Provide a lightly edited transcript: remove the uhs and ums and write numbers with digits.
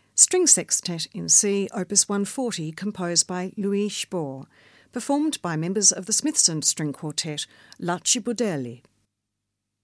String Sextet in C, Opus 140, composed by Louis Spohr, performed by members of the Smithson String Quartet, L'archibaudelli.